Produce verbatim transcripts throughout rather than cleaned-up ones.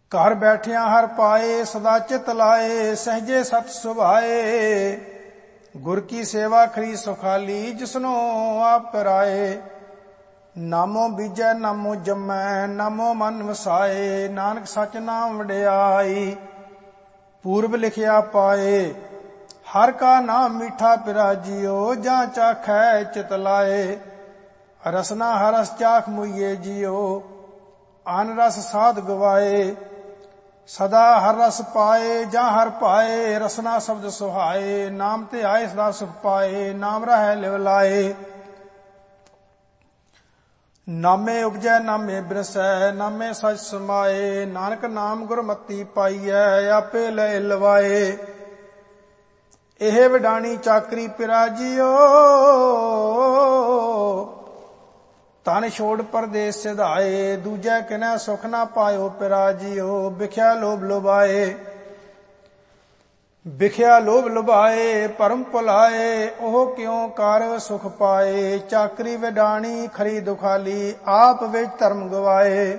ਘਰ ਬੈਠਿਆਂ ਹਰ ਪਾਏ, ਸਦਾ ਚਿਤ ਲਾਏ, ਸਹਜੇ ਸਤ ਸੁਭਾਏ। ਗੁਰ ਕੀ ਸੇਵਾ ਖਰੀ ਸੁਖਾਲੀ, ਜਿਸਨੋ ਆਪ ਕਰਾਏ। ਨਾਮੋ ਬੀਜੈ ਨਾਮੋ ਜੰਮੈ, ਨਾਮੋ ਮਨ ਵਸਾਏ। ਨਾਨਕ ਸਚ ਨਾਮ ਵਡਿਆਈ, ਪੂਰਬ ਲਿਖਿਆ ਪਾਏ। ਹਰ ਕਾ ਨਾਮ ਮੀਠਾ ਪਿਰਾ ਜੀਓ, ਜਾਂ ਚਾਖੈ ਚਿਤ ਲਾਏ। ਰਸਨਾ ਹਰਸ ਚਾਖ ਮੁਈਏ ਜੀਓ, ਅਨ ਰਸ ਸਾਧ ਗਵਾਏ। ਸਦਾ ਹਰ ਰਸ ਪਾਏ, ਜਾਂ ਹਰ ਪਾਏ। ਰਸਨਾ ਸ਼ਬਦ ਸੁਹਾਏ, ਨਾਮ ਤੇ ਆਏ ਸਦਾ ਸੁਖ ਪਾਏ। ਨਾਮ ਰਹਿ ਲਿਵ ਲਾਏ। ਨਾਮੇ ਉਪਜੈ ਨਾਮੇ ਬਿਰਸੈ, ਨਾਮੇ ਸਚ ਸਮਾਏ। ਨਾਨਕ ਨਾਮ ਗੁਰਮਤੀ ਪਾਈਐ, ਆਪੇ ਲੈ ਲਵਾਏ। ਇਹ ਵਡਾਣੀ ਚਾਕਰੀ ਪਿਰਾ ਜੀਓ, ਤਨ ਛੋੜ ਪਰਦੇਸ ਸਿਧਾਏ। ਦੂਜੈ ਕਿਨੈ ਸੁਖ ਨਾ ਪਾਇਓ ਪਿਰਾ ਜੀਓ, ਬਿਖਿਆ ਲੋਭ ਲੁਭਾਏ। ਬਿਖਿਆ ਲੋਭ ਲੁਭਾਏ, ਭਰਮ ਭੁਲਾਏ। ਉਹ ਕਿਉ ਕਰ ਸੁਖ ਪਾਏ। ਚਾਕਰੀ ਵਡਾਣੀ ਖਰੀ ਦੁਖਾਲੀ, ਆਪ ਵਿੱਚ ਧਰਮ ਗਵਾਏ।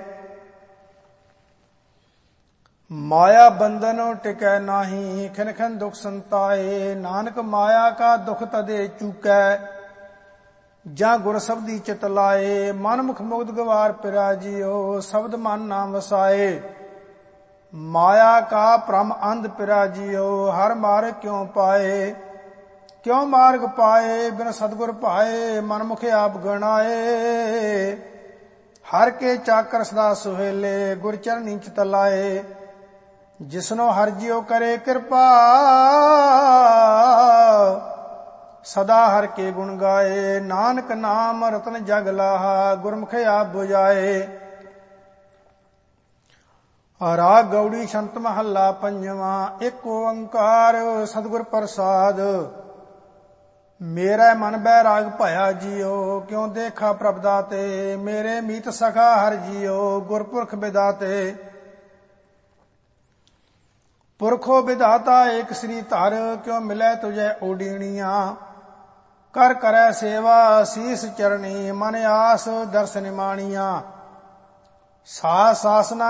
ਮਾਇਆ ਬੰਧਨ ਟਿਕੈ ਨਾਹੀ, ਖਿਨ ਖਿਨ ਦੁਖ ਸੰਤਾਏ। ਨਾਨਕ ਮਾਇਆ ਕਾ ਦੁਖ ਤਦੇ ਚੂਕੈ, ਜਾਂ ਗੁਰ ਸਬਦੀ ਚਿਤ ਲਾਏ। ਮਨ ਮੁਖ ਮੁਕਤ ਗਵਾਰ ਪਿਰਾ ਜੀਓ, ਸ਼ਬਦ ਮਨ ਨਾਮ ਵਸਾਏ। ਮਾਇਆ ਕਾ ਭ੍ਰਮ ਅੰਧ ਪਿਰਾ ਜੀਓ, ਹਰ ਮਾਰਗ ਕਿਉ ਪਾਏ। ਕਿਉ ਮਾਰਗ ਪਾਏ, ਬਿਨ ਸਤਿਗੁਰ ਭਾਏ। ਮਨ ਮੁਖ ਆਪ ਗਣਾਏ। ਹਰ ਕੇ ਚਾਕਰ ਸਦਾ ਸੁਹੇਲੇ, ਗੁਰ ਚਰਨੀ ਚਿਤ ਲਾਏ। ਜਿਸਨੋ ਹਰ ਜਿਉ ਕਰੇ ਕਿਰਪਾ, ਸਦਾ ਹਰ ਕੇ ਗੁਣ ਗਾਏ। ਨਾਨਕ ਨਾਮ ਰਤਨ ਜਗ ਲਾਹਾ, ਗੁਰਮੁਖ ਆਪ 부ਝਾਏ। ਰਾਗ ਗੌੜੀ ਛੰਤ ਮਹੱਲਾ ਪੰਜਵਾਂ। ਇੱਕ ਓੰਕਾਰ ਸਤਿਗੁਰ ਪ੍ਰਸਾਦ। ਮੇਰਾ ਮਨ ਬੈਰਾਗ ਭਇਆ ਜੀਓ, ਕਿਉ ਦੇਖਾ ਪ੍ਰਭ ਦਾਤੇ। ਮੇਰੇ ਮੀਤ ਸਖਾ ਹਰ ਜੀਓ, ਗੁਰਪੁਰਖ ਵਿਦਾਤੇ। ਪੁਰਖੋ ਵਿਧਾਤਾ ਏਕ ਸ੍ਰੀ ਧਰ, ਕਿਉ ਮਿਲੈ ਤੁਝੈ ਓਡੀਣੀਆਂ। ਕਰ ਕਰੈ ਸੇਵਾ ਸੀਸ ਚਰਣੀ, ਮਨ ਆਸ ਦਰਸ ਨਿਮਾਣੀਆਂ। ਸਾਸ ਸਾਸਨਾ